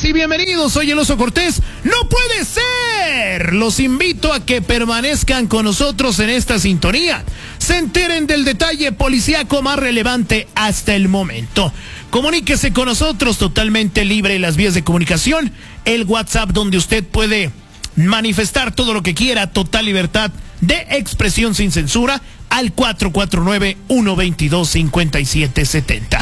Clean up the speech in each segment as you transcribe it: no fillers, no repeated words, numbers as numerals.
y bienvenidos. Soy el Oso Cortés. ¡No puede ser! Los invito a que permanezcan con nosotros en esta sintonía. Se enteren del detalle policíaco más relevante hasta el momento. Comuníquese con nosotros totalmente libre en las vías de comunicación. El WhatsApp donde usted puede manifestar todo lo que quiera, total libertad de expresión sin censura, al 449-122-5770.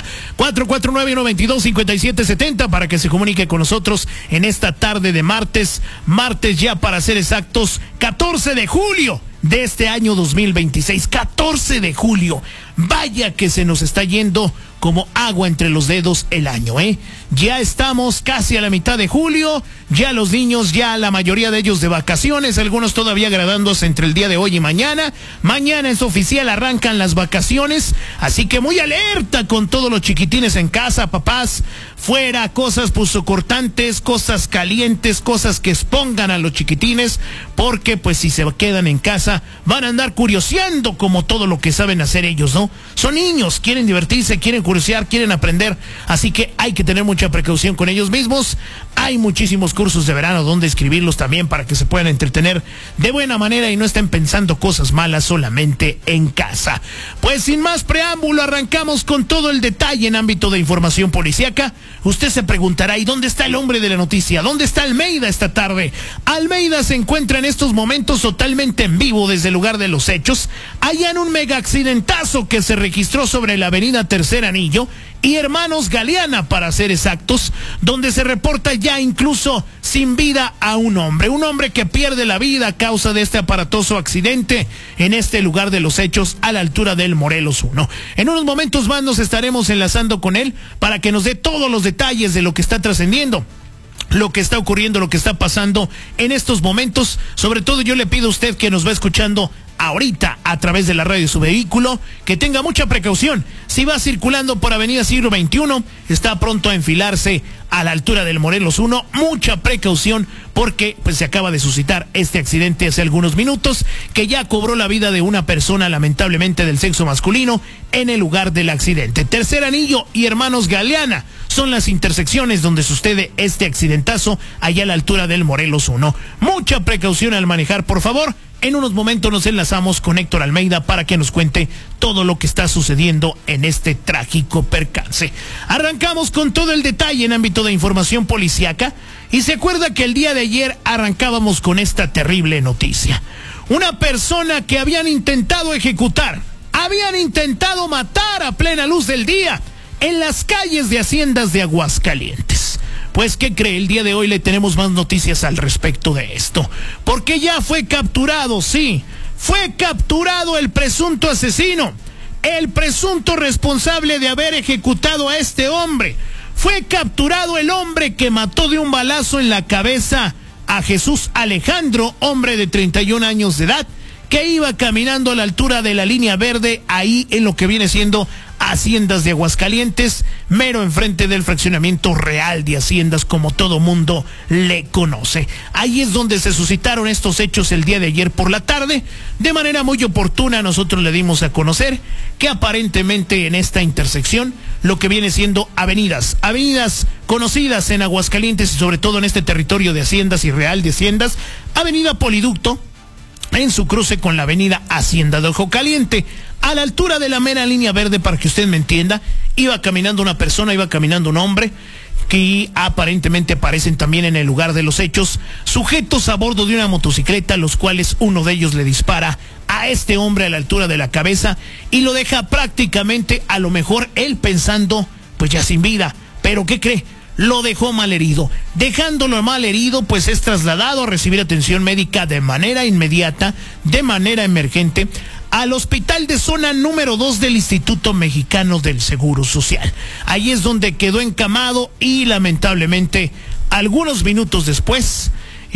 449-122-5770 para que se comunique con nosotros en esta tarde de martes ya para ser exactos, 14 de julio de este año 2026. 14 de julio. Vaya que se nos está yendo como agua entre los dedos el año, ¿eh? Ya estamos casi a la mitad de julio, ya los niños, ya la mayoría de ellos de vacaciones, algunos todavía graduándose entre el día de hoy y mañana. Mañana es oficial, arrancan las vacaciones, así que muy alerta con todos los chiquitines en casa, papás, fuera, cosas punzocortantes, cosas calientes, cosas que expongan a los chiquitines, porque pues si se quedan en casa van a andar curioseando como todo lo que saben hacer ellos, ¿no? Son niños, quieren divertirse, quieren curiosear, quieren aprender, así que hay que tener mucha precaución con ellos mismos. Hay muchísimos cursos de verano donde escribirlos también para que se puedan entretener de buena manera y no estén pensando cosas malas solamente en casa. Pues sin más preámbulo, arrancamos con todo el detalle en ámbito de información policíaca. Usted se preguntará, ¿y dónde está el hombre de la noticia? ¿Dónde está Almeida esta tarde? Almeida se encuentra en estos momentos totalmente en vivo desde el lugar de los hechos, allá en un mega accidentazo que se registró sobre la avenida Tercer Anillo y Hermanos Galeana, para ser exactos, donde se reporta ya incluso sin vida a un hombre que pierde la vida a causa de este aparatoso accidente en este lugar de los hechos a la altura del Morelos 1. En unos momentos más nos estaremos enlazando con él para que nos dé todos los detalles de lo que está trascendiendo, lo que está ocurriendo, lo que está pasando en estos momentos. Sobre todo yo le pido a usted que nos va escuchando ahorita a través de la radio de su vehículo, que tenga mucha precaución. Si va circulando por Avenida Siglo XXI, está pronto a enfilarse a la altura del Morelos 1, mucha precaución porque pues se acaba de suscitar este accidente hace algunos minutos que ya cobró la vida de una persona lamentablemente del sexo masculino en el lugar del accidente. Tercer Anillo y Hermanos Galeana son las intersecciones donde sucede este accidentazo allá a la altura del Morelos 1. Mucha precaución al manejar, por favor. En unos momentos nos enlazamos con Héctor Almeida para que nos cuente todo lo que está sucediendo en este trágico percance. Arrancamos con todo el detalle en ámbito de información policíaca y se acuerda que el día de ayer arrancábamos con esta terrible noticia. Una persona que habían intentado ejecutar, habían intentado matar a plena luz del día en las calles de haciendas de Aguascalientes. Pues, ¿qué cree? El día de hoy le tenemos más noticias al respecto de esto. Porque ya fue capturado, sí, fue capturado el presunto asesino, el presunto responsable de haber ejecutado a este hombre. Fue capturado el hombre que mató de un balazo en la cabeza a Jesús Alejandro, hombre de 31 años de edad, que iba caminando a la altura de la línea verde, ahí en lo que viene siendo Haciendas de Aguascalientes, mero enfrente del fraccionamiento Real de Haciendas, como todo mundo le conoce. Ahí es donde se suscitaron estos hechos el día de ayer por la tarde. De manera muy oportuna nosotros le dimos a conocer que aparentemente en esta intersección, lo que viene siendo avenidas conocidas en Aguascalientes y sobre todo en este territorio de Haciendas y Real de Haciendas, Avenida Poliducto, en su cruce con la avenida Hacienda de Ojo Caliente, a la altura de la mera línea verde, para que usted me entienda, iba caminando una persona, iba caminando un hombre, que aparentemente aparecen también en el lugar de los hechos, sujetos a bordo de una motocicleta, los cuales uno de ellos le dispara a este hombre a la altura de la cabeza y lo deja prácticamente, a lo mejor él pensando, pues ya sin vida, pero ¿qué cree? Lo dejó mal herido. Dejándolo mal herido, pues es trasladado a recibir atención médica de manera inmediata, de manera emergente, al hospital de zona número 2 del Instituto Mexicano del Seguro Social. Ahí es donde quedó encamado y lamentablemente algunos minutos después,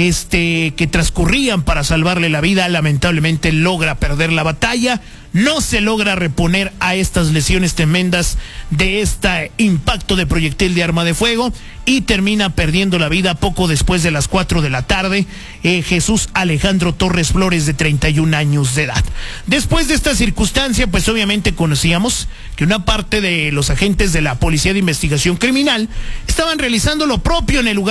que transcurrían para salvarle la vida, lamentablemente logra perder la batalla. No se logra reponer a estas lesiones tremendas de este impacto de proyectil de arma de fuego y termina perdiendo la vida poco después de las 4 de la tarde. Jesús Alejandro Torres Flores, de 31 años de edad. Después de esta circunstancia, pues obviamente conocíamos que una parte de los agentes de la Policía de Investigación Criminal estaban realizando lo propio en el lugar